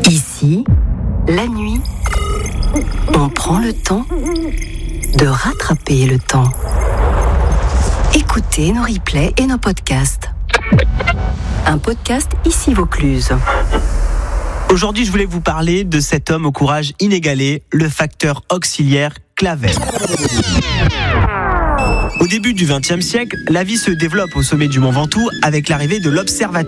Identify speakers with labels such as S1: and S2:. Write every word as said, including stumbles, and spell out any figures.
S1: Ici, la nuit, on prend le temps de rattraper le temps. Écoutez nos replays et nos podcasts. Un podcast Ici Vaucluse.
S2: Aujourd'hui, je voulais vous parler de cet homme au courage inégalé, le facteur auxiliaire Clavel. Au début du vingtième siècle, la vie se développe au sommet du Mont Ventoux avec l'arrivée de l'observatoire.